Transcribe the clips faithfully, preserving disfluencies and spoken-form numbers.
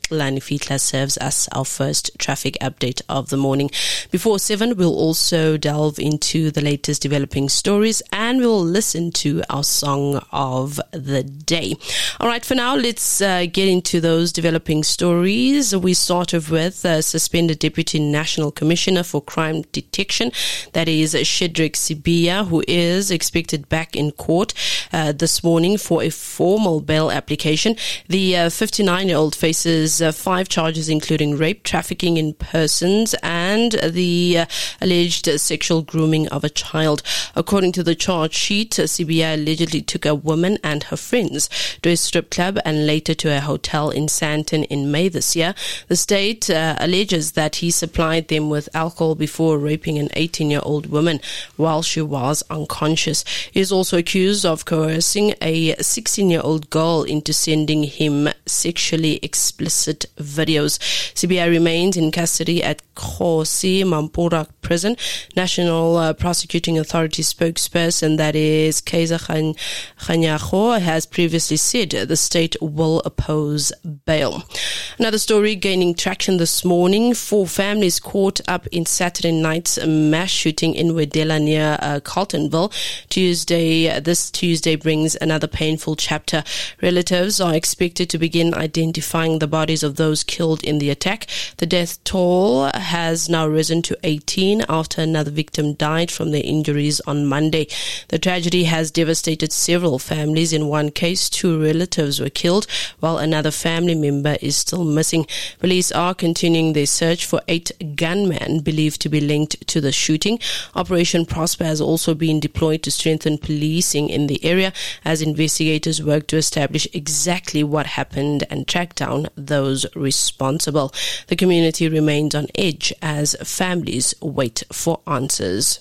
Xolani Fitla serves us our first traffic update of the morning. Before seven, we'll also delve into the latest developing stories and we'll listen to our song of the day. All right, for now, let's uh, get into those developing stories. We start off with uh, suspended Deputy National Commissioner for Crime Detection, that is Shadrack Sibiya, who is expected back in court uh, this morning for a formal bail application. The uh, fifty-nine-year-old faces uh, five charges, including rape, trafficking in persons, and the uh, alleged sexual grooming of a child. According to the charge sheet, Sibiya allegedly took a woman and her friends to a strip club and later to a hotel in Sandton in May this year. The state uh, alleges that he supplied them with alcohol before raping an eighteen-year-old woman while she was unconscious. He is also accused of coercing a sixteen-year-old girl into sending him sexually explicit videos. Sibiya remains in custody at Kgosi Mampura Prison. National uh, Prosecuting Authority spokesperson, that is Kaiser Kganyago, has previously said the state will oppose bail. Another story gaining traction this morning. Four families caught up in Saturday night's mass shooting in Wedela near uh, Carltonville. Tuesday, this Tuesday brings another painful chapter. Relatives are expected to begin identifying the bodies of those killed in the attack. The death toll has now risen to eighteen after another victim died from their injuries on Monday. The tragedy has devastated several families. In one case, two relatives were killed, while another family member is still missing. Police are continuing their search for eight gunmen believed to be linked to the shooting. Operation Prosper has also been deployed to strengthen policing in the area as investigators work to establish exactly what happened and track down those responsible. The community remains on edge as families wait for answers.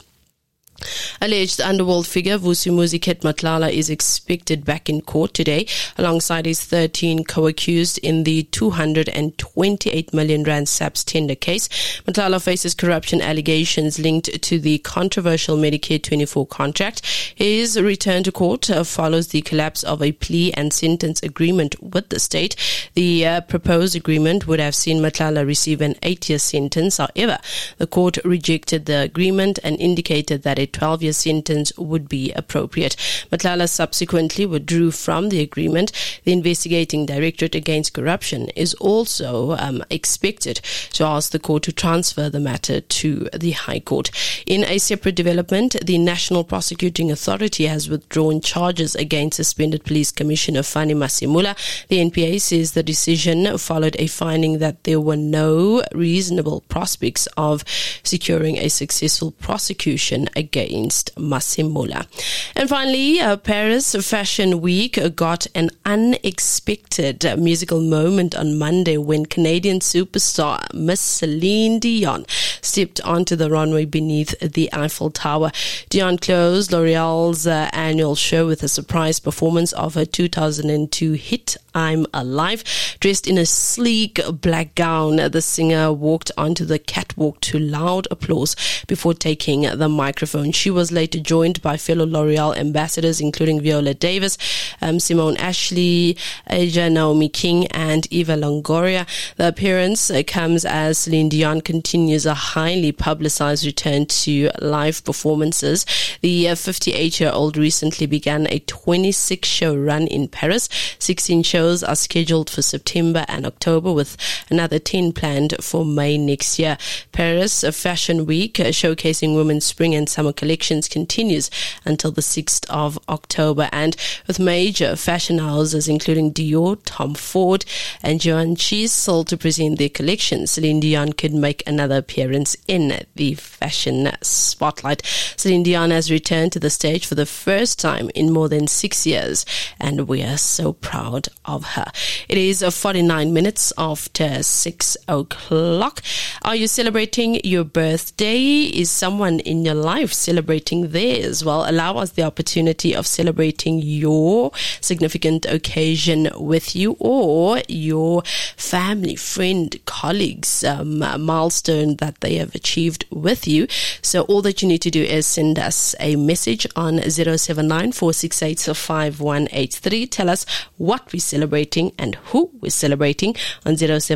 Alleged underworld figure Vusimuzi Matlala is expected back in court today alongside his thirteen co-accused in the two hundred twenty-eight million rand S A P S tender case. Matlala faces corruption allegations linked to the controversial Medicare twenty-four contract. His return to court uh, follows the collapse of a plea and sentence agreement with the state. The uh, proposed agreement would have seen Matlala receive an eight-year sentence. However, the court rejected the agreement and indicated that a twelve-year sentence would be appropriate. Matlala subsequently withdrew from the agreement. The investigating Directorate Against Corruption is also um, expected to ask the court to transfer the matter to the High Court. In a separate development, the National Prosecuting Authority has withdrawn charges against suspended Police Commissioner Fani Masemula. The N P A says the decision followed a finding that there were no reasonable prospects of securing a successful prosecution against against Masemula. And finally, uh, Paris Fashion Week got an unexpected uh, musical moment on Monday when Canadian superstar Miss Celine Dion stepped onto the runway beneath the Eiffel Tower. Dion closed L'Oreal's uh, annual show with a surprise performance of her two thousand two hit I'm Alive. Dressed in a sleek black gown, the singer walked onto the catwalk to loud applause before taking the microphone. She was later joined by fellow L'Oreal ambassadors, including Viola Davis, um, Simone Ashley, Aja Naomi King, and Eva Longoria. The appearance uh, comes as Celine Dion continues a highly publicized return to live performances. The uh, fifty-eight-year-old recently began a twenty-six show run in Paris. sixteen shows are scheduled for September and October, with another ten planned for May next year. Paris Fashion Week, uh, showcasing women's spring and summer collections, continues until the sixth of October, and with major fashion houses including Dior, Tom Ford and Givenchy sold to present their collections, Celine Dion could make another appearance in the fashion spotlight. Celine Dion has returned to the stage for the first time in more than six years, and we are so proud of her. It is forty-nine minutes after six o'clock. Are you celebrating your birthday? Is someone in your life celebrating theirs? Well, allow us the opportunity of celebrating your significant occasion with you, or your family, friend, colleagues, um, milestone that they have achieved with you. So all that you need to do is send us a message on zero seven nine four six eight five one eight three. Tell us what we're celebrating and who we're celebrating on zero seven